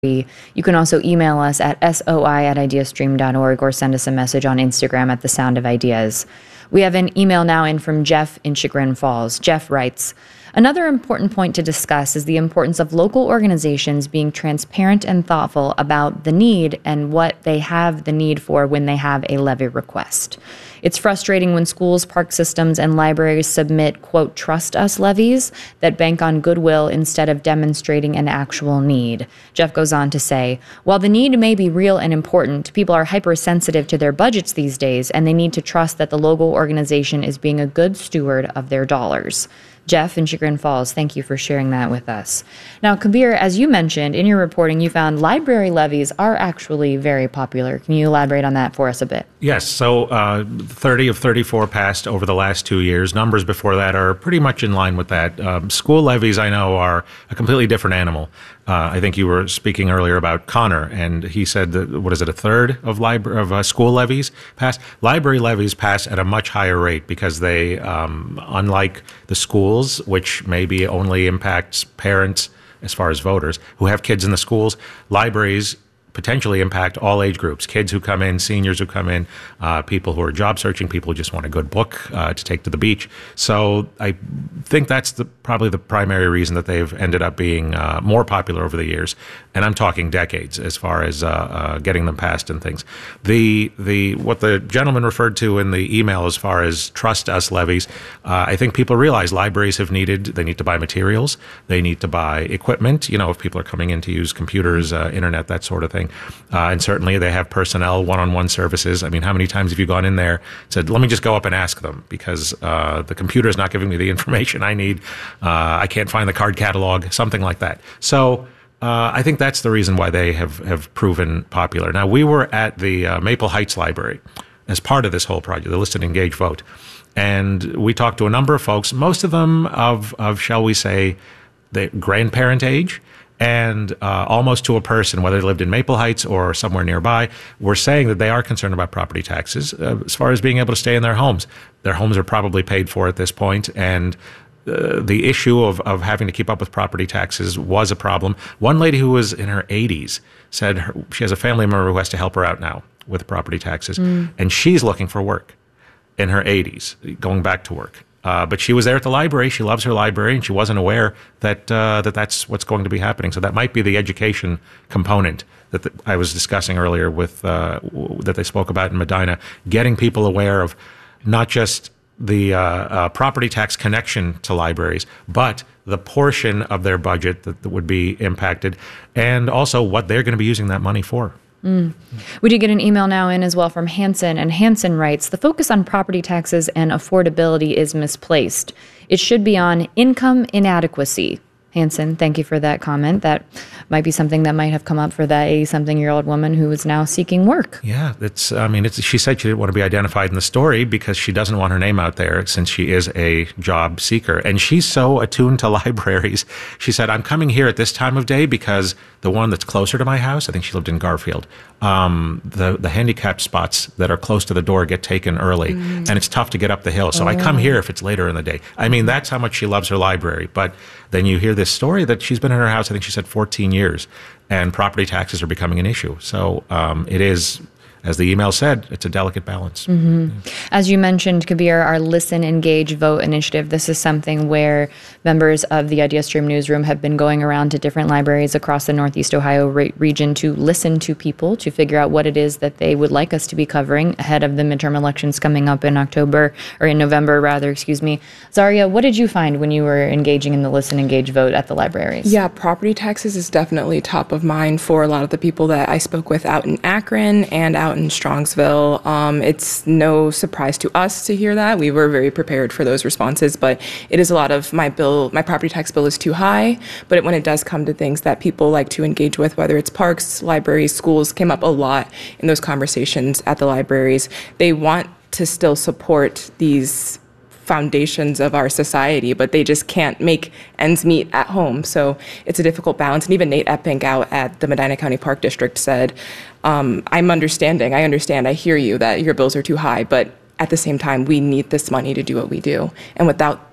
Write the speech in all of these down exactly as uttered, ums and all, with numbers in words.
You can also email us at soi at ideastream dot org or send us a message on Instagram at The Sound of Ideas. We have an email now in from Jeff in Chagrin Falls. Jeff writes, another important point to discuss is the importance of local organizations being transparent and thoughtful about the need and what they have the need for when they have a levy request. It's frustrating when schools, park systems, and libraries submit, quote, trust us levies that bank on goodwill instead of demonstrating an actual need. Jeff goes on to say, while the need may be real and important, people are hypersensitive to their budgets these days, and they need to trust that the local organization is being a good steward of their dollars. Jeff in Chagrin Falls, thank you for sharing that with us. Now, Kabir, as you mentioned in your reporting, you found library levies are actually very popular. Can you elaborate on that for us a bit? Yes. So uh, thirty of thirty-four passed over the last two years. Numbers before that are pretty much in line with that. Um, school levies, I know, are a completely different animal. Uh, I think you were speaking earlier about Connor, and he said that, what is it, a third of library of uh, school levies pass? Library levies pass at a much higher rate because they, um, unlike the schools, which maybe only impacts parents as far as voters who have kids in the schools, libraries potentially impact all age groups, kids who come in, seniors who come in, uh, people who are job searching, people who just want a good book uh, to take to the beach. So I think that's the, probably the primary reason that they've ended up being uh, more popular over the years. And I'm talking decades as far as uh, uh, getting them passed and things. The the what the gentleman referred to in the email as far as trust us levies, uh, I think people realize libraries have needed, they need to buy materials, they need to buy equipment, you know, if people are coming in to use computers, uh, internet, that sort of thing. Uh, and certainly they have personnel, one-on-one services. I mean, how many times have you gone in there and said, let me just go up and ask them because uh, the computer is not giving me the information I need. Uh, I can't find the card catalog, something like that. So uh, I think that's the reason why they have, have proven popular. Now, we were at the uh, Maple Heights Library as part of this whole project, the Listen, Engage, Vote. And we talked to a number of folks, most of them of, of shall we say, the grandparent age. And uh, almost to a person, whether they lived in Maple Heights or somewhere nearby, were saying that they are concerned about property taxes uh, as far as being able to stay in their homes. Their homes are probably paid for at this point, and uh, the issue of, of having to keep up with property taxes was a problem. One lady who was in her eighties said her, she has a family member who has to help her out now with property taxes, mm. and she's looking for work in her eighties, going back to work. Uh, but she was there at the library. She loves her library, and she wasn't aware that uh, that that's what's going to be happening. So that might be the education component that the, I was discussing earlier with uh, w- that they spoke about in Medina, getting people aware of not just the uh, uh, property tax connection to libraries, but the portion of their budget that, that would be impacted, and also what they're going to be using that money for. Mm. We did get an email now in as well from Hanson, and Hanson writes, the focus on property taxes and affordability is misplaced. It should be on income inadequacy. Hanson, thank you for that comment. That might be something that might have come up for that eighty-something-year-old woman who is now seeking work. Yeah, it's. I mean, it's, she said she didn't want to be identified in the story because she doesn't want her name out there since she is a job seeker. And she's so attuned to libraries. She said, I'm coming here at this time of day because the one that's closer to my house, I think she lived in Garfield, um, the, the handicapped spots that are close to the door get taken early, mm. and it's tough to get up the hill. So oh. I come here if it's later in the day. I mean, that's how much she loves her library. But then you hear this story that she's been in her house, I think she said fourteen years, and property taxes are becoming an issue. So um, it is, as the email said, it's a delicate balance. Mm-hmm. Yeah. As you mentioned, Kabir, our Listen, Engage, Vote initiative, this is something where members of the IdeaStream newsroom have been going around to different libraries across the Northeast Ohio re- region to listen to people, to figure out what it is that they would like us to be covering ahead of the midterm elections coming up in October, or in November, rather, excuse me. Zaria, what did you find when you were engaging in the Listen, Engage, Vote at the libraries? Yeah, property taxes is definitely top of mind for a lot of the people that I spoke with out in Akron and out in Strongsville. Um, it's no surprise to us to hear that. We were very prepared for those responses, but it is a lot of my bill, my property tax bill is too high. But it, when it does come to things that people like to engage with, whether it's parks, libraries, schools, came up a lot in those conversations at the libraries. They want to still support these foundations of our society, but they just can't make ends meet at home. So it's a difficult balance. And even Nate Epping out at the Medina County Park District said, um, I'm understanding, I understand, I hear you that your bills are too high, but at the same time, we need this money to do what we do. And without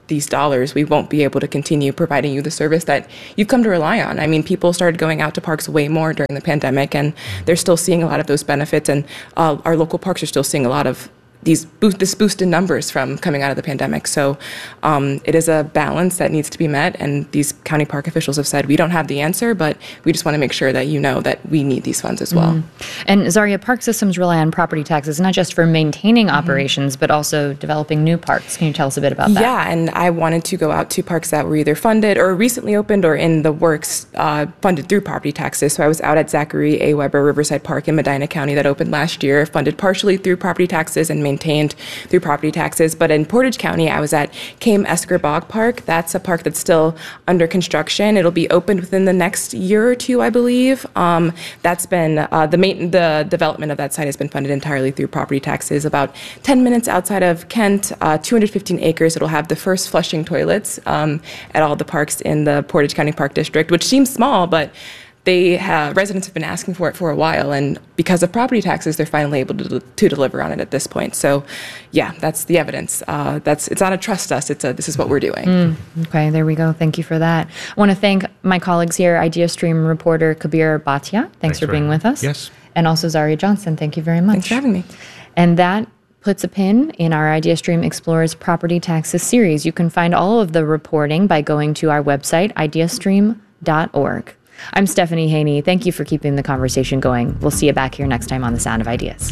these dollars, we won't be able to continue providing you the service that you've come to rely on. I mean, people started going out to parks way more during the pandemic, and they're still seeing a lot of those benefits, and uh, our local parks are still seeing a lot of these boost, this boost in numbers from coming out of the pandemic. So um, it is a balance that needs to be met, and these county park officials have said we don't have the answer, but we just want to make sure that you know that we need these funds as well. Mm-hmm. And Zaria, park systems rely on property taxes, not just for maintaining mm-hmm. operations, but also developing new parks. Can you tell us a bit about that? Yeah, and I wanted to go out to parks that were either funded or recently opened or in the works, uh, funded through property taxes. So I was out at Zachary A. Weber Riverside Park in Medina County that opened last year, funded partially through property taxes and maintained through property taxes. But in Portage County, I was at Kame Esker Bog Park. That's a park that's still under construction. It'll be opened within the next year or two, I believe. Um, that's been, uh, the main, the development of that site has been funded entirely through property taxes. About ten minutes outside of Kent, uh, two hundred fifteen acres. It'll have the first flushing toilets um, at all the parks in the Portage County Park District, which seems small, but they have, residents have been asking for it for a while, and because of property taxes, they're finally able to, to deliver on it at this point. So, yeah, that's the evidence. Uh, that's it's not a trust us. It's a this is what we're doing. Mm, okay, there we go. Thank you for that. I want to thank my colleagues here, IdeaStream reporter Kabir Bhatia. Thanks, Thanks for being with us. Yes. And also Zaria Johnson. Thank you very much. Thanks for having me. And that puts a pin in our IdeaStream Explores Property Taxes series. You can find all of the reporting by going to our website, ideastream dot org. I'm Stephanie Haney. Thank you for keeping the conversation going. We'll see you back here next time on The Sound of Ideas.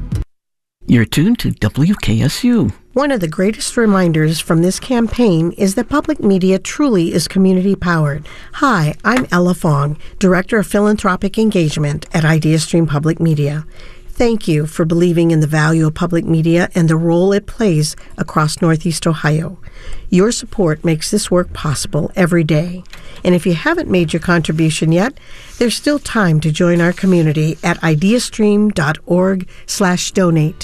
You're tuned to W K S U. One of the greatest reminders from this campaign is that public media truly is community-powered. Hi, I'm Ella Fong, Director of Philanthropic Engagement at IdeaStream Public Media. Thank you for believing in the value of public media and the role it plays across Northeast Ohio. Your support makes this work possible every day. And if you haven't made your contribution yet, there's still time to join our community at ideastream dot org slash donate.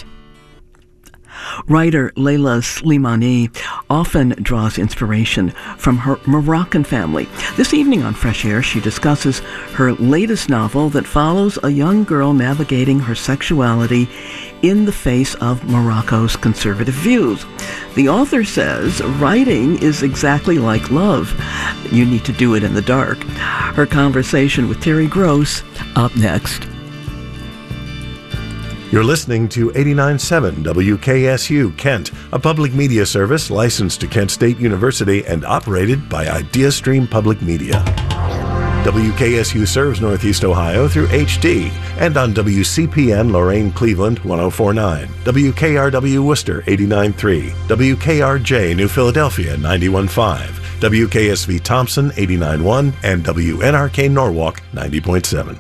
Writer Leila Slimani often draws inspiration from her Moroccan family. This evening on Fresh Air, she discusses her latest novel that follows a young girl navigating her sexuality in the face of Morocco's conservative views. The author says writing is exactly like love. You need to do it in the dark. Her conversation with Terry Gross up next. You're listening to eighty-nine point seven W K S U Kent, a public media service licensed to Kent State University and operated by IdeaStream Public Media. W K S U serves Northeast Ohio through H D and on W C P N Lorain Cleveland one oh four point nine, W K R W Worcester eighty-nine point three, W K R J New Philadelphia ninety-one point five, W K S V Thompson eighty-nine point one, and W N R K Norwalk ninety point seven.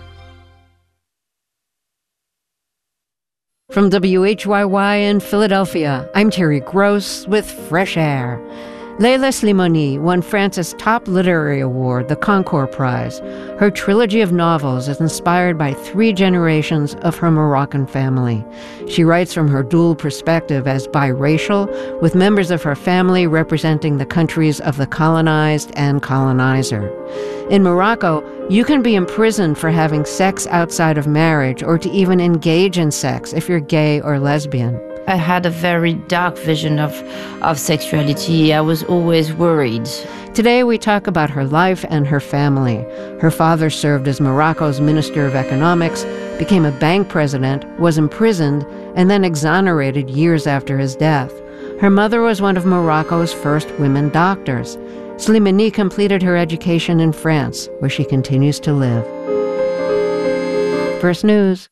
From W H Y Y in Philadelphia, I'm Terry Gross with Fresh Air. Leila Slimani won France's top literary award, the Concours Prize. Her trilogy of novels is inspired by three generations of her Moroccan family. She writes from her dual perspective as biracial, with members of her family representing the countries of the colonized and colonizer. In Morocco, you can be imprisoned for having sex outside of marriage or to even engage in sex if you're gay or lesbian. I had a very dark vision of, of sexuality. I was always worried. Today we talk about her life and her family. Her father served as Morocco's Minister of Economics, became a bank president, was imprisoned, and then exonerated years after his death. Her mother was one of Morocco's first women doctors. Slimani completed her education in France, where she continues to live. First News.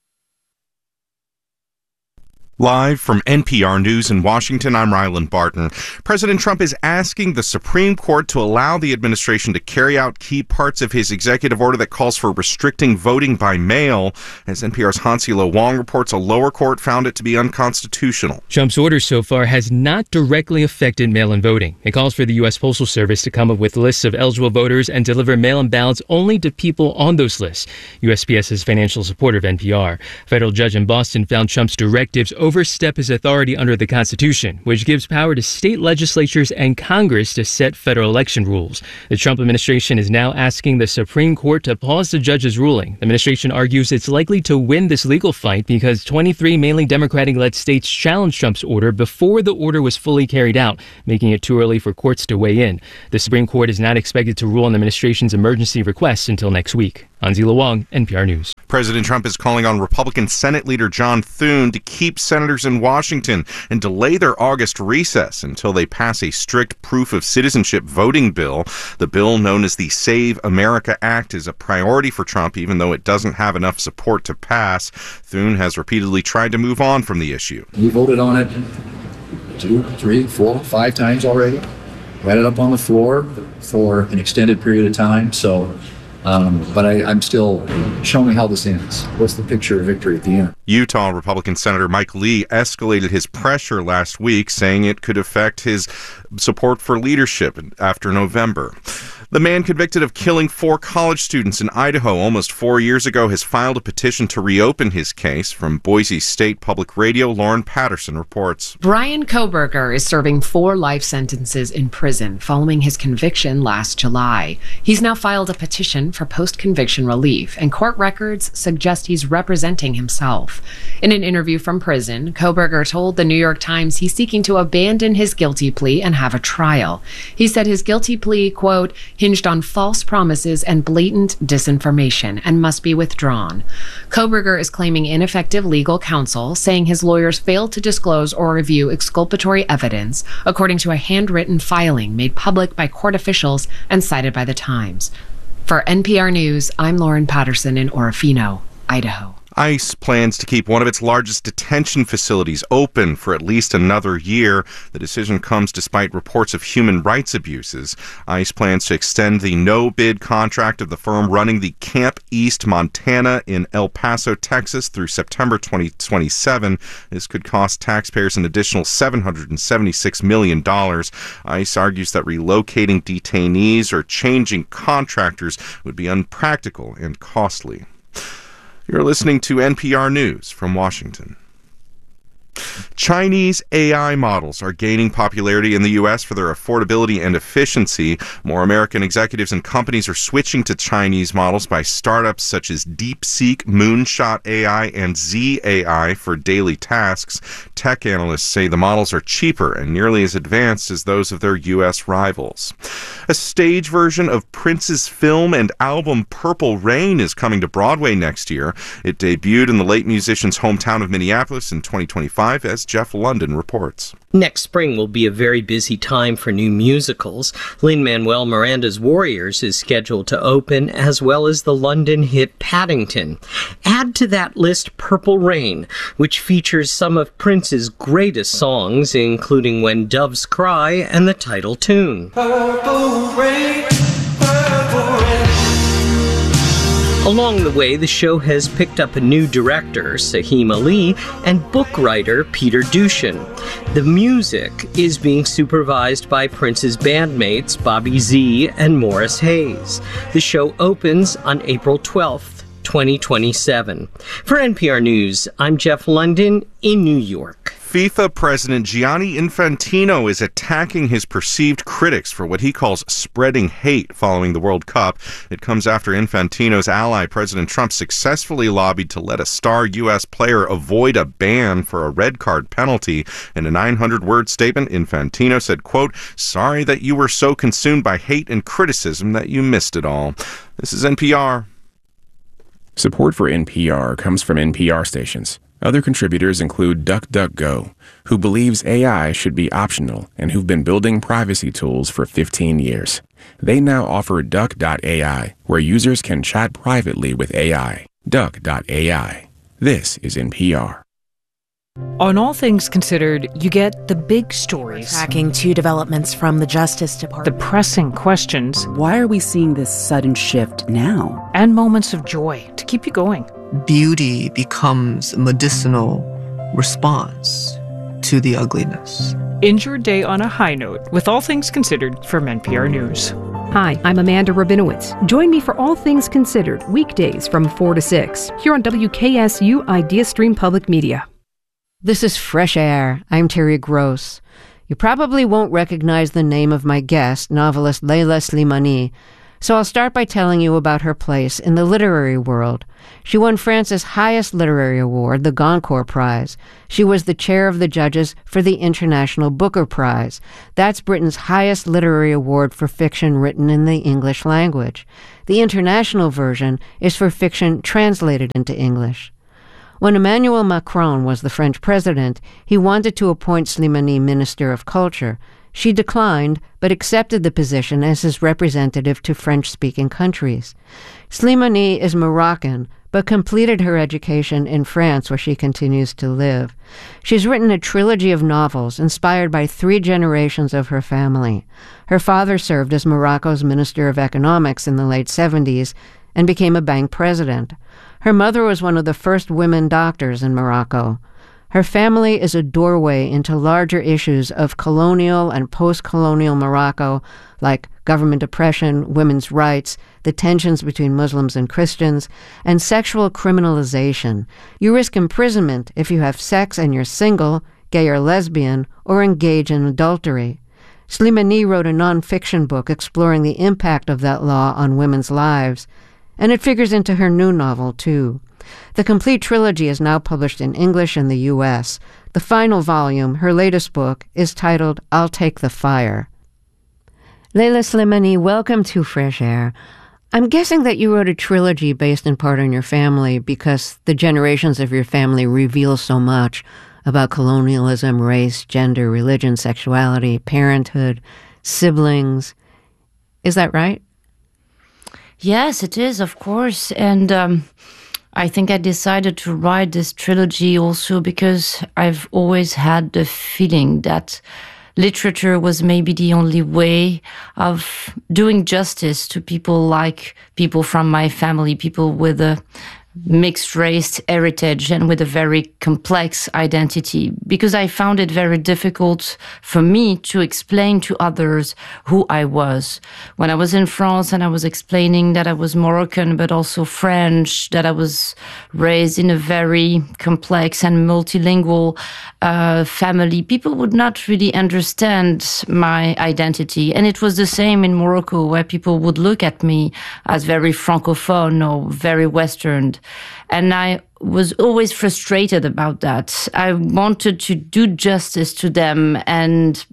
Live from N P R News in Washington, I'm Ryland Barton. President Trump is asking the Supreme Court to allow the administration to carry out key parts of his executive order that calls for restricting voting by mail. As N P R's Hansilo Wong reports, a lower court found it to be unconstitutional. Trump's order so far has not directly affected mail-in voting. It calls for the U S Postal Service to come up with lists of eligible voters and deliver mail-in ballots only to people on those lists. U S P S's financial supporter of N P R. A federal judge in Boston found Trump's directives overstep his authority under the Constitution, which gives power to state legislatures and Congress to set federal election rules. The Trump administration is now asking the Supreme Court to pause the judge's ruling. The administration argues it's likely to win this legal fight because twenty-three mainly Democratic-led states challenged Trump's order before the order was fully carried out, making it too early for courts to weigh in. The Supreme Court is not expected to rule on the administration's emergency requests until next week. Anzila Wong, N P R News. President Trump is calling on Republican Senate Leader John Thune to keep senators in Washington and delay their August recess until they pass a strict proof of citizenship voting bill. The bill, known as the Save America Act, is a priority for Trump, even though it doesn't have enough support to pass. Thune has repeatedly tried to move on from the issue. We voted on it two, three, four, five times already. We had it up on the floor for an extended period of time, so Um, but I, I'm still, show me how this ends. What's the picture of victory at the end? Utah Republican Senator Mike Lee escalated his pressure last week, saying it could affect his support for leadership after November. The man convicted of killing four college students in Idaho almost four years ago has filed a petition to reopen his case. From Boise State Public Radio, Lauren Patterson reports. Brian Kohberger is serving four life sentences in prison following his conviction last July. He's now filed a petition for post-conviction relief, and court records suggest he's representing himself. In an interview from prison, Kohberger told the New York Times he's seeking to abandon his guilty plea and have a trial. He said his guilty plea, quote, hinged on false promises and blatant disinformation and must be withdrawn. Kohberger is claiming ineffective legal counsel, saying his lawyers failed to disclose or review exculpatory evidence, according to a handwritten filing made public by court officials and cited by the Times. For N P R News, I'm Lauren Patterson in Orofino, Idaho. ICE plans to keep one of its largest detention facilities open for at least another year. The decision comes despite reports of human rights abuses. ICE plans to extend the no-bid contract of the firm running the Camp East Montana in El Paso, Texas through September twenty twenty-seven. This could cost taxpayers an additional seven hundred seventy-six million dollars. ICE argues that relocating detainees or changing contractors would be unpractical and costly. You're listening to N P R News from Washington. Chinese A I models are gaining popularity in the U S for their affordability and efficiency. More American executives and companies are switching to Chinese models by startups such as DeepSeek, Moonshot A I, and Z A I for daily tasks. Tech analysts say the models are cheaper and nearly as advanced as those of their U S rivals. A stage version of Prince's film and album Purple Rain is coming to Broadway next year. It debuted in the late musician's hometown of Minneapolis in twenty twenty-five, as Jeff London reports. Next spring will be a very busy time for new musicals. Lin-Manuel Miranda's Warriors is scheduled to open, as well as the London hit Paddington. Add to that list Purple Rain, which features some of Prince's greatest songs, including When Doves Cry and the title tune. Purple Rain, Purple Rain. Along the way, the show has picked up a new director, Sahim Ali, and book writer Peter Dushin. The music is being supervised by Prince's bandmates Bobby Z and Morris Hayes. The show opens on April twelfth, twenty twenty-seven. For N P R News, I'm Jeff London in New York. FIFA President Gianni Infantino is attacking his perceived critics for what he calls spreading hate following the World Cup. It comes after Infantino's ally, President Trump, successfully lobbied to let a star U S player avoid a ban for a red card penalty. In a nine hundred word statement, Infantino said, quote, "Sorry that you were so consumed by hate and criticism that you missed it all." This is N P R. Support for N P R comes from N P R stations. Other contributors include DuckDuckGo, who believes A I should be optional and who've been building privacy tools for fifteen years. They now offer Duck dot A I, where users can chat privately with A I. Duck dot A I. This is N P R. On All Things Considered, you get the big stories. Tracking two developments from the Justice Department. The pressing questions. Why are we seeing this sudden shift now? And moments of joy to keep you going. Beauty becomes a medicinal response to the ugliness. End your day on a high note with All Things Considered from N P R News. Hi, I'm Amanda Rabinowitz. Join me for All Things Considered, weekdays from four to six, here on W K S U Idea Stream Public Media. This is Fresh Air. I'm Terry Gross. You probably won't recognize the name of my guest, novelist Leila Slimani, so I'll start by telling you about her place in the literary world. She won France's highest literary award, the Goncourt Prize. She was the chair of the judges for the International Booker Prize. That's Britain's highest literary award for fiction written in the English language. The international version is for fiction translated into English. When Emmanuel Macron was the French president, he wanted to appoint Slimani Minister of Culture. She declined, but accepted the position as his representative to French-speaking countries. Slimani is Moroccan, but completed her education in France, where she continues to live. She's written a trilogy of novels inspired by three generations of her family. Her father served as Morocco's Minister of Economics in the late seventies and became a bank president. Her mother was one of the first women doctors in Morocco. Her family is a doorway into larger issues of colonial and post-colonial Morocco, like government oppression, women's rights, the tensions between Muslims and Christians, and sexual criminalization. You risk imprisonment if you have sex and you're single, gay or lesbian, or engage in adultery. Slimani wrote a nonfiction book exploring the impact of that law on women's lives, and it figures into her new novel, too. The complete trilogy is now published in English in the U S. The final volume, her latest book, is titled I'll Take the Fire. Leila Slimani, welcome to Fresh Air. I'm guessing that you wrote a trilogy based in part on your family because the generations of your family reveal so much about colonialism, race, gender, religion, sexuality, parenthood, siblings. Is that right? Yes, it is, of course. And um, I think I decided to write this trilogy also because I've always had the feeling that literature was maybe the only way of doing justice to people like people from my family, people with a mixed race heritage and with a very complex identity, because I found it very difficult for me to explain to others who I was. When I was in France and I was explaining that I was Moroccan but also French, that I was raised in a very complex and multilingual uh, family, people would not really understand my identity. And it was the same in Morocco, where people would look at me as very Francophone or very Western. And I was always frustrated about that. I wanted to do justice to them, and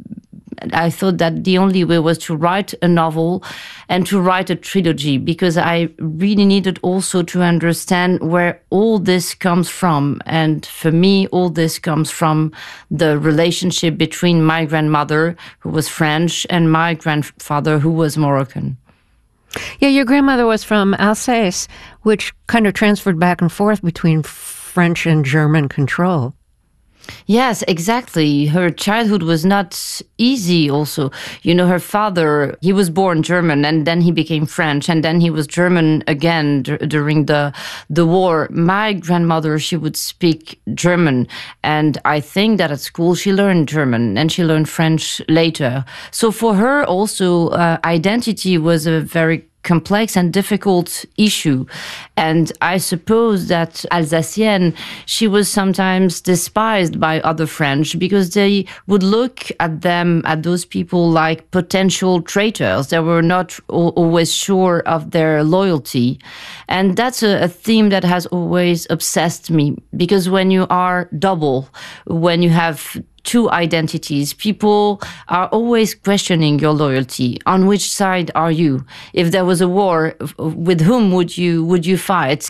I thought that the only way was to write a novel and to write a trilogy, because I really needed also to understand where all this comes from. And for me, all this comes from the relationship between my grandmother, who was French, and my grandfather, who was Moroccan. Yeah, your grandmother was from Alsace, which kind of transferred back and forth between French and German control. Yes, exactly. Her childhood was not easy also. You know, her father, he was born German and then he became French and then he was German again d- during the the war. My grandmother, she would speak German, and I think that at school she learned German and she learned French later. So for her also, uh, identity was a very complex and difficult issue. And I suppose that Alsacienne, she was sometimes despised by other French because they would look at them, at those people, like potential traitors. They were not always sure of their loyalty. And that's a, a theme that has always obsessed me, because when you are double, when you have two identities, people are always questioning your loyalty. On which side are you? If there was a war, with whom would you would you fight?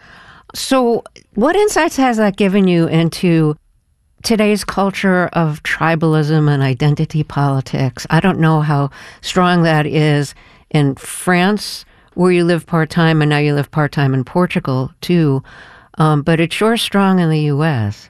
So what insights has that given you into today's culture of tribalism and identity politics? I don't know how strong that is in France, where you live part-time, and now you live part-time in Portugal too, um, but it's sure strong in the U S.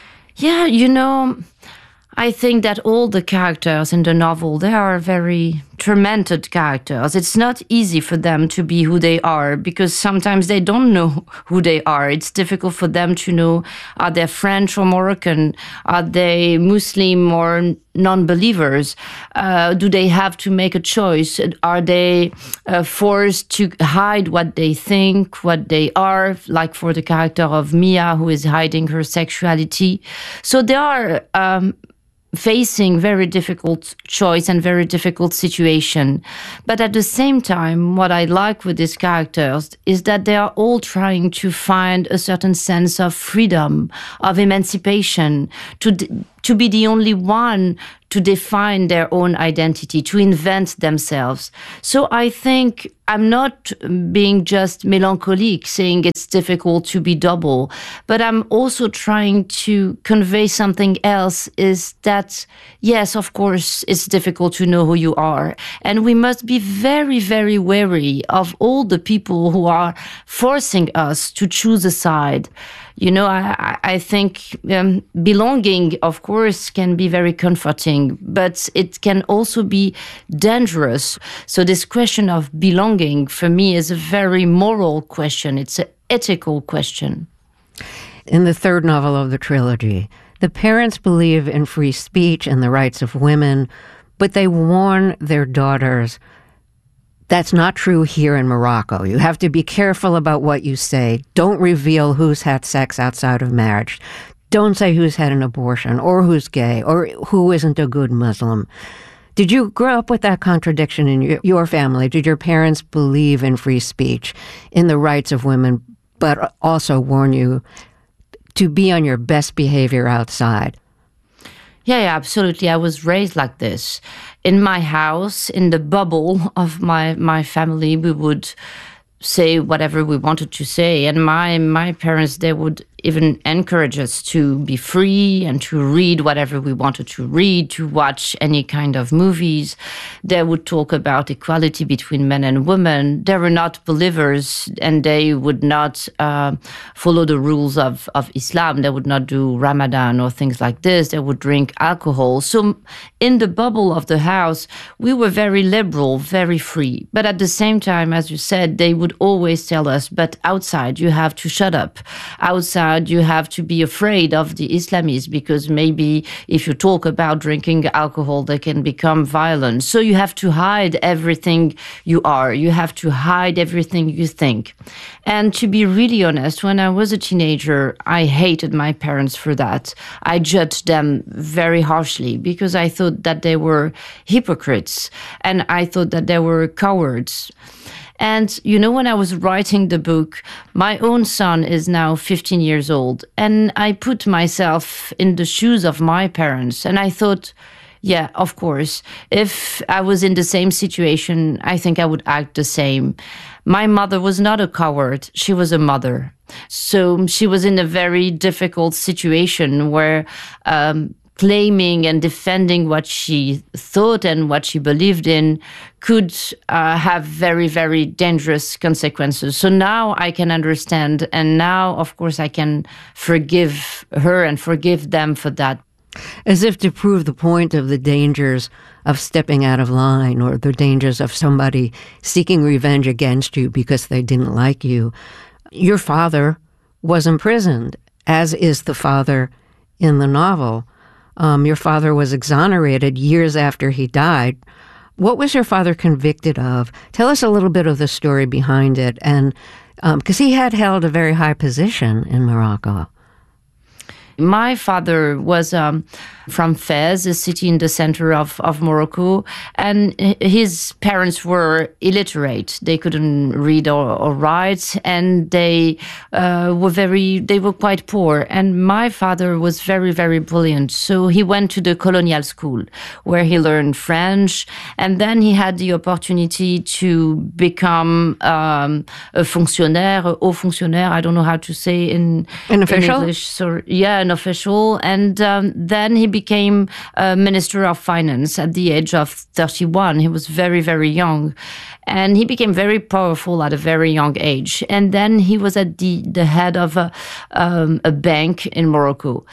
Yeah, you know, I think that all the characters in the novel, they are very tormented characters. It's not easy for them to be who they are because sometimes they don't know who they are. It's difficult for them to know, are they French or Moroccan? Are they Muslim or non-believers? Uh, do they have to make a choice? Are they uh, forced to hide what they think, what they are, like for the character of Mia, who is hiding her sexuality? So they are um, facing very difficult choice and very difficult situation. But at the same time, what I like with these characters is that they are all trying to find a certain sense of freedom, of emancipation, to d- to be the only one to define their own identity, to invent themselves. So I think I'm not being just melancholic, saying it's difficult to be double, but I'm also trying to convey something else, is that, yes, of course, it's difficult to know who you are. And we must be very, very wary of all the people who are forcing us to choose a side. You know, I, I think um, belonging, of course, can be very comforting, but it can also be dangerous. So this question of belonging, for me, is a very moral question. It's an ethical question. In the third novel of the trilogy, the parents believe in free speech and the rights of women, but they warn their daughters, that's not true here in Morocco. You have to be careful about what you say. Don't reveal who's had sex outside of marriage. Don't say who's had an abortion or who's gay or who isn't a good Muslim. Did you grow up with that contradiction in your, your family? Did your parents believe in free speech, in the rights of women, but also warn you to be on your best behavior outside? Yeah, yeah, absolutely. I was raised like this. In my house, in the bubble of my, my family, we would say whatever we wanted to say. And my, my parents, they would even encourage us to be free and to read whatever we wanted to read, to watch any kind of movies. They would talk about equality between men and women. They were not believers, and they would not uh, follow the rules of, of Islam. They would not do Ramadan or things like this. They would drink alcohol. So in the bubble of the house, we were very liberal, very free. But at the same time, as you said, they would always tell us, but outside you have to shut up. Outside you have to be afraid of the Islamists, because maybe if you talk about drinking alcohol, they can become violent. So you have to hide everything you are. You have to hide everything you think. And to be really honest, when I was a teenager, I hated my parents for that. I judged them very harshly because I thought that they were hypocrites and I thought that they were cowards. And, you know, when I was writing the book, my own son is now fifteen years old. And I put myself in the shoes of my parents. And I thought, yeah, of course, if I was in the same situation, I think I would act the same. My mother was not a coward. She was a mother. So she was in a very difficult situation where um, claiming and defending what she thought and what she believed in could uh, have very, very dangerous consequences. So now I can understand. And now, of course, I can forgive her and forgive them for that. As if to prove the point of the dangers of stepping out of line or the dangers of somebody seeking revenge against you because they didn't like you. Your father was imprisoned, as is the father in the novel. Um, your father was exonerated years after he died. What was your father convicted of? Tell us a little bit of the story behind it, and because um, he had held a very high position in Morocco. My father was um, from Fez, a city in the center of, of Morocco, and his parents were illiterate. They couldn't read or, or write, and they uh, were very, they were quite poor. And my father was very, very brilliant. So he went to the colonial school where he learned French, and then he had the opportunity to become um, a fonctionnaire, a haut fonctionnaire, I don't know how to say in, An official? in English. So, yeah, an official. And um, then he became uh, Minister of Finance at the age of thirty-one. He was very, very young. And he became very powerful at a very young age. And then he was at the, the head of a, um, a bank in Morocco.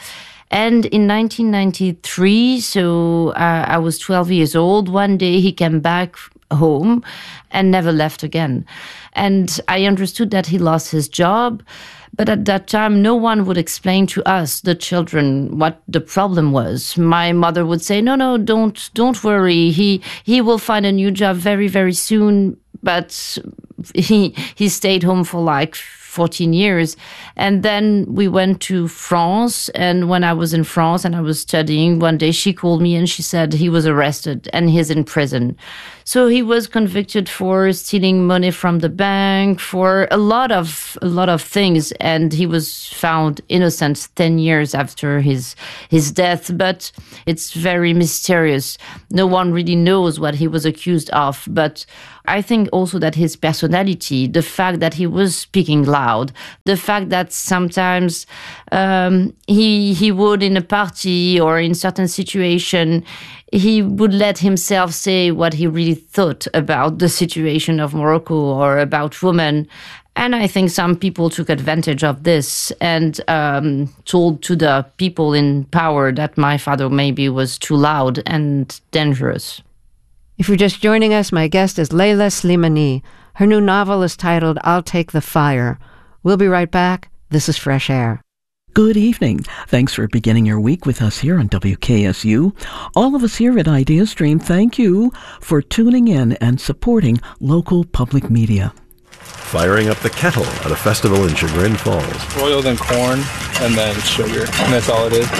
And in nineteen ninety-three, so uh, I was twelve years old, one day he came back home and never left again. And I understood that he lost his job. But at that time, no one would explain to us, the children, what the problem was. My mother would say, no, no, don't don't worry. He he will find a new job very, very soon. But he he stayed home for like fourteen years. And then we went to France. And when I was in France and I was studying, one day she called me and she said he was arrested and he's in prison. So he was convicted for stealing money from the bank, for a lot of a lot of things, and he was found innocent ten years after his his death. But it's very mysterious. No one really knows what he was accused of. But I think also that his personality, the fact that he was speaking loud, the fact that sometimes um, he he would in a party or in certain situation, he would let himself say what he really thought about the situation of Morocco or about women. And I think some people took advantage of this and um, told to the people in power that my father maybe was too loud and dangerous. If you're just joining us, my guest is Leila Slimani. Her new novel is titled I'll Take the Fire. We'll be right back. This is Fresh Air. Good evening. Thanks for beginning your week with us here on W K S U. All of us here at IdeaStream, thank you for tuning in and supporting local public media. Firing up the kettle at a festival in Chagrin Falls. Oil, then corn, and then sugar. And that's all it is.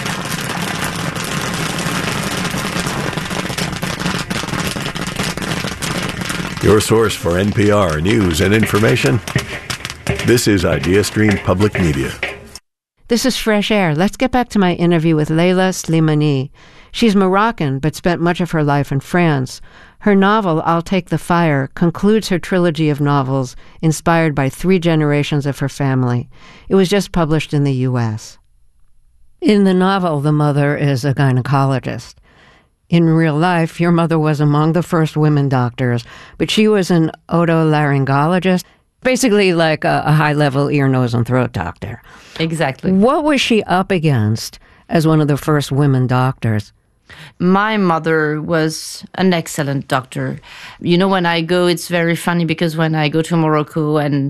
Your source for N P R news and information. This is IdeaStream Public Media. This is Fresh Air. Let's get back to my interview with Leila Slimani. She's Moroccan, but spent much of her life in France. Her novel, I'll Take the Fire, concludes her trilogy of novels inspired by three generations of her family. It was just published in the U S. In the novel, the mother is a gynecologist. In real life, your mother was among the first women doctors, but she was an otolaryngologist, basically like a, a high-level ear, nose, and throat doctor. Exactly. What was she up against as one of the first women doctors? My mother was an excellent doctor. You know, when I go, it's very funny because when I go to Morocco and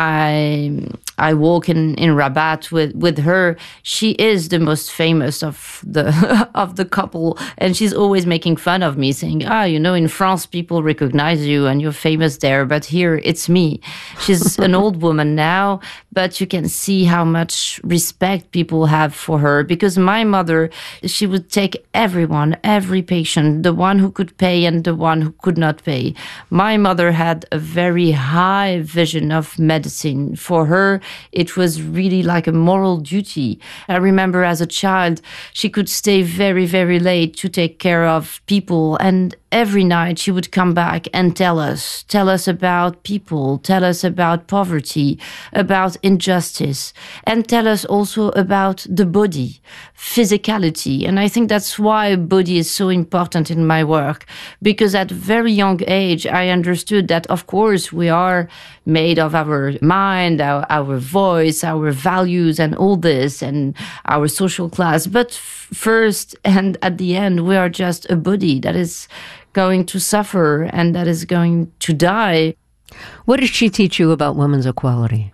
I I walk in, in Rabat with, with her, she is the most famous of the of the couple. And she's always making fun of me, saying, ah, you know, in France, people recognize you and you're famous there. But here, it's me. She's an old woman now, but you can see how much respect people have for her. Because my mother, she would take every Everyone, every patient, the one who could pay and the one who could not pay. My mother had a very high vision of medicine. For her, it was really like a moral duty. I remember as a child, she could stay very, very late to take care of people, and every night she would come back and tell us, tell us about people, tell us about poverty, about injustice, and tell us also about the body, physicality. And I think that's why body is so important in my work, because at a very young age, I understood that, of course, we are made of our mind, our, our voice, our values, and all this, and our social class. But f- first and at the end, we are just a body that is going to suffer and that is going to die. What did she teach you about women's equality?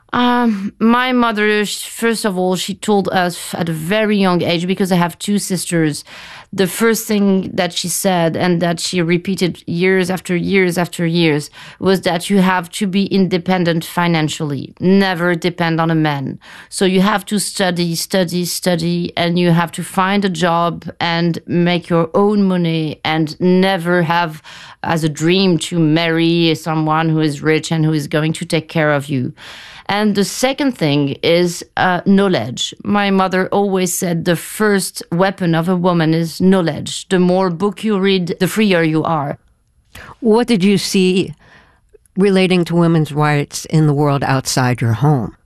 Um, my mother, first of all, she told us at a very young age, because I have two sisters, the first thing that she said and that she repeated years after years after years was that you have to be independent financially, never depend on a man. So you have to study, study, study, and you have to find a job and make your own money and never have as a dream to marry someone who is rich and who is going to take care of you. And the second thing is uh, knowledge. My mother always said the first weapon of a woman is knowledge. The more book you read, the freer you are. What did you see relating to women's rights in the world outside your home?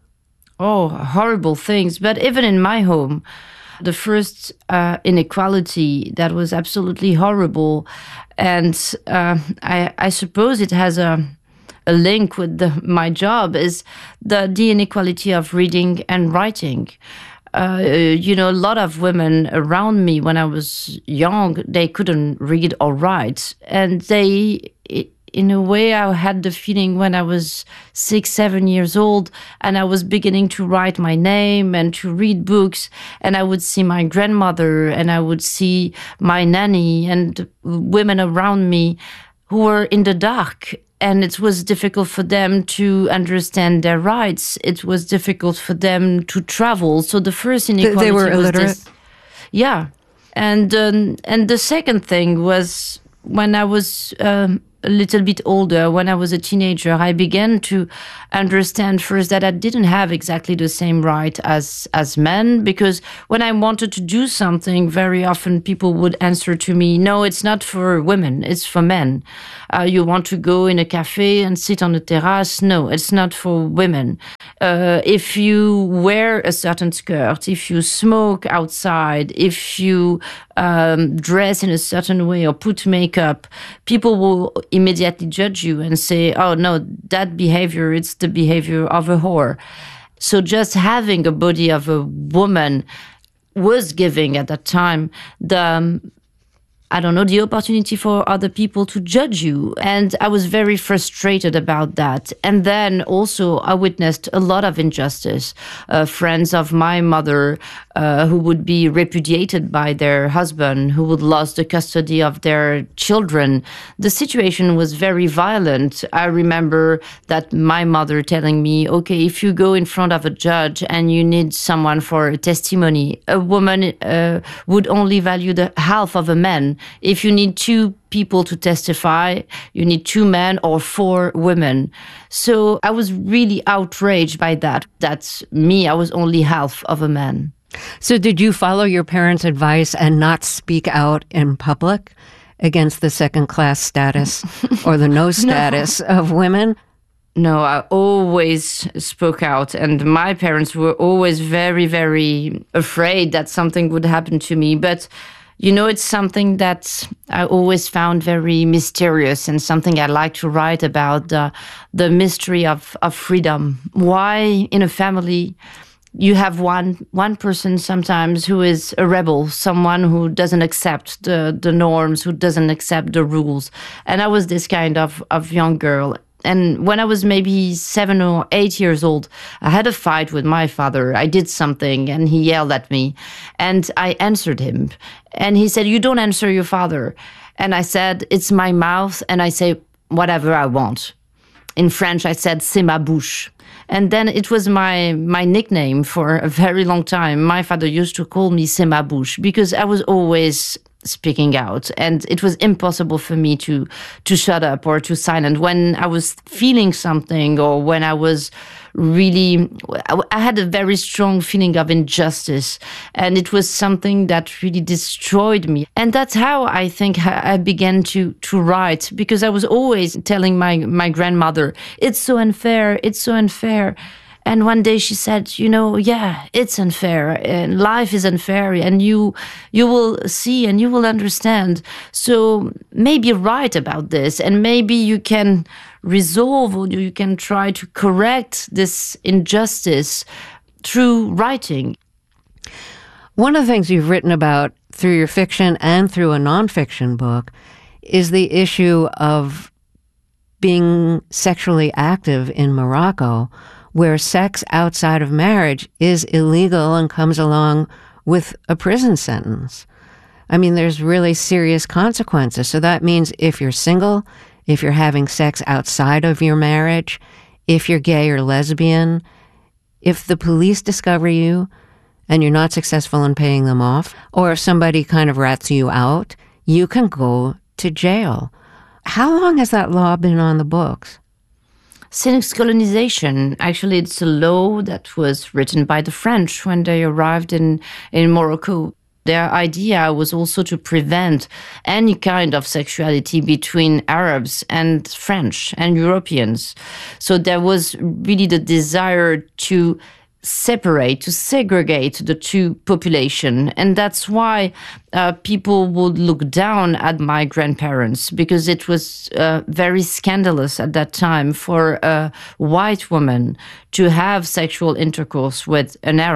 Oh, horrible things. But even in my home, the first uh, inequality that was absolutely horrible. And uh, I, I suppose it has a... a link with the, my job is the, the inequality of reading and writing. uh, you know, a lot of women around me when I was young, they couldn't read or write. And they, in a way, I had the feeling when I was six, seven years old, and I was beginning to write my name and to read books, and I would see my grandmother and I would see my nanny and women around me who were in the dark. And it was difficult for them to understand their rights. It was difficult for them to travel. So the first inequality they were was illiterate? this. Yeah. And, um, and the second thing was when I was um, a little bit older, when I was a teenager, I began to understand first that I didn't have exactly the same right as as men, because when I wanted to do something, very often people would answer to me, no, it's not for women, it's for men. Uh, you want to go in a cafe and sit on a terrace? No, it's not for women. Uh, if you wear a certain skirt, if you smoke outside, if you um, dress in a certain way or put makeup, people will immediately judge you and say, oh, no, that behavior, it's the behavior of a whore. So just having a body of a woman was giving at that time the... Um, I don't know, the opportunity for other people to judge you. And I was very frustrated about that. And then also I witnessed a lot of injustice. Uh, friends of my mother uh, who would be repudiated by their husband, who would lose the custody of their children. The situation was very violent. I remember that my mother telling me, okay, if you go in front of a judge and you need someone for a testimony, a woman uh, would only value the half of a man. If you need two people to testify, you need two men or four women. So I was really outraged by that. That's me. I was only half of a man. So did you follow your parents' advice and not speak out in public against the second-class status or the no status no. of women? No, I always spoke out, and my parents were always very, very afraid that something would happen to me. But you know, it's something that I always found very mysterious and something I like to write about, the, the mystery of, of freedom. Why in a family you have one one person sometimes who is a rebel, someone who doesn't accept the, the norms, who doesn't accept the rules. And I was this kind of, of young girl. And when I was maybe seven or eight years old, I had a fight with my father. I did something and he yelled at me and I answered him. And he said, you don't answer your father. And I said, it's my mouth. And I say whatever I want. In French, I said, c'est ma bouche. And then it was my, my nickname for a very long time. My father used to call me c'est ma bouche because I was always speaking out, and it was impossible for me to to shut up or to silence when I was feeling something, or when I was really I had a very strong feeling of injustice, and it was something that really destroyed me. And that's how I think I began to to write, because I was always telling my my grandmother, it's so unfair, it's so unfair. And one day she said, you know, yeah, it's unfair and life is unfair, and you you will see and you will understand. So maybe write about this, and maybe you can resolve, or you can try to correct this injustice through writing. One of the things you've written about through your fiction and through a nonfiction book is the issue of being sexually active in Morocco, where sex outside of marriage is illegal and comes along with a prison sentence. I mean, there's really serious consequences. So that means if you're single, if you're having sex outside of your marriage, if you're gay or lesbian, if the police discover you and you're not successful in paying them off, or if somebody kind of rats you out, you can go to jail. How long has that law been on the books? Since colonization, actually, it's a law that was written by the French when they arrived in, in Morocco. Their idea was also to prevent any kind of sexuality between Arabs and French and Europeans. So there was really the desire to separate, to segregate the two populations. And that's why uh, people would look down at my grandparents, because it was uh, very scandalous at that time for a white woman to have sexual intercourse with an Arab.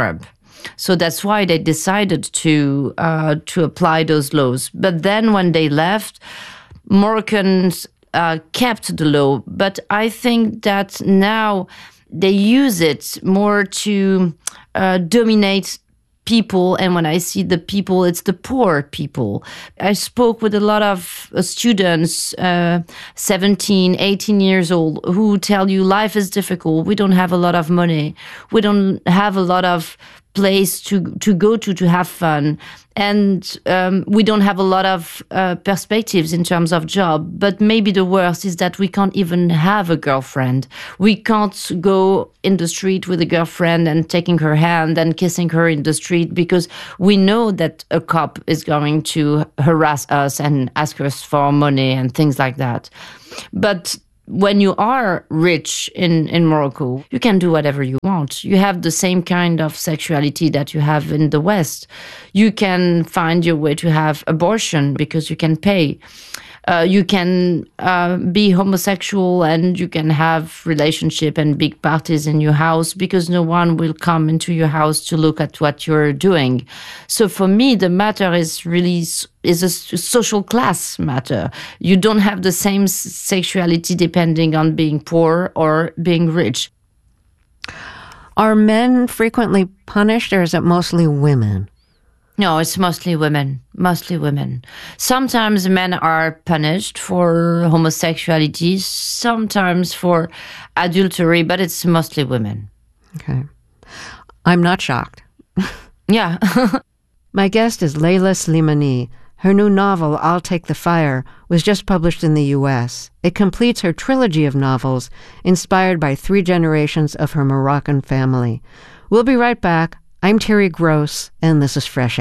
So that's why they decided to uh, to apply those laws. But then when they left, Moroccans uh, kept the law. But I think that now they use it more to uh, dominate people. And when I see the people, it's the poor people. I spoke with a lot of uh, students, uh, seventeen, eighteen years old, who tell you life is difficult. We don't have a lot of money. We don't have a lot of place to to go to to have fun, and um, we don't have a lot of uh, perspectives in terms of job. But maybe the worst is that we can't even have a girlfriend. We can't go in the street with a girlfriend and taking her hand and kissing her in the street, because we know that a cop is going to harass us and ask us for money and things like that. But when you are rich in, in Morocco, you can do whatever you want. You have the same kind of sexuality that you have in the West. You can find your way to have abortion because you can pay. Uh, you can uh, be homosexual and you can have relationship and big parties in your house because no one will come into your house to look at what you're doing. So for me, the matter is really is a social class matter. You don't have the same sexuality depending on being poor or being rich. Are men frequently punished, or is it mostly women? No, it's mostly women, mostly women. Sometimes men are punished for homosexuality, sometimes for adultery, but it's mostly women. Okay. I'm not shocked. Yeah. My guest is Leila Slimani. Her new novel, I'll Take the Fire, was just published in the U S. It completes her trilogy of novels inspired by three generations of her Moroccan family. We'll be right back. I'm Terry Gross, and this is Fresh Air.